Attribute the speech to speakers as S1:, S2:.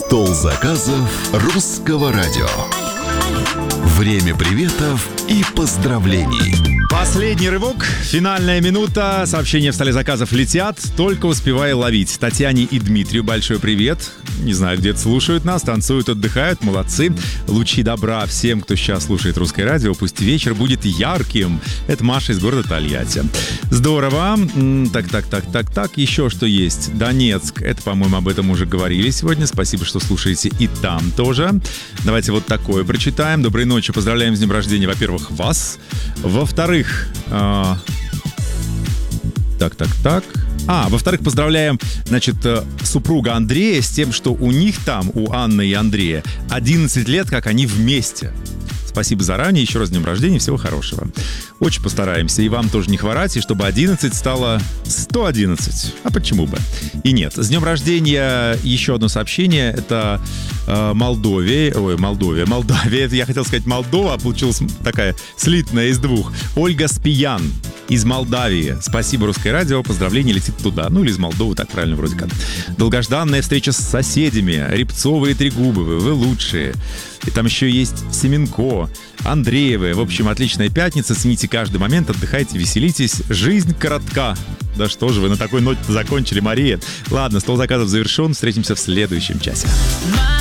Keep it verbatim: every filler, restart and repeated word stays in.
S1: Стол заказов русского радио. Время приветов и поздравлений.
S2: Последний рывок, финальная минута. Сообщения в столе заказов летят. Только успевай ловить. Татьяне и Дмитрию большой привет. Не знаю, где-то слушают нас, танцуют, отдыхают. Молодцы. Лучи добра всем, кто сейчас слушает русское радио. Пусть вечер будет ярким. Это Маша из города Тольятти. Здорово. Так, так, так, так, так. Еще что есть? Донецк. Это, по-моему, об этом уже говорили сегодня. Спасибо, что слушаете и там тоже. Давайте вот такое прочитаем. Доброй ночи. Поздравляем с днем рождения, во-первых, вас. Во-вторых, э... так, так, так. А, во-вторых, поздравляем, значит, супруга Андрея с тем, что у них там, у Анны и Андрея, одиннадцать лет, как они вместе. Спасибо заранее, еще раз с днем рождения, всего хорошего. Очень постараемся, и вам тоже не хворать, и чтобы одиннадцать стало сто одиннадцать. А почему бы? И нет. С днем рождения еще одно сообщение. Это э, Молдовия. Ой, Молдовия. Молдавия. Я хотел сказать Молдова, а получилась такая слитная из двух. Ольга Спиян из Молдавии. Спасибо, Русское радио. Поздравление летит туда. Ну, или из Молдовы, так правильно вроде как. Долгожданная встреча с соседями. Рябцовы и Трегубовы. Вы лучшие. И там еще есть Семенко, Андреевы. В общем, отличная пятница. Цените каждый момент, отдыхайте, веселитесь. Жизнь коротка. Да что же вы на такой ноте закончили, Мария? Ладно, стол заказов завершен. Встретимся в следующем часе.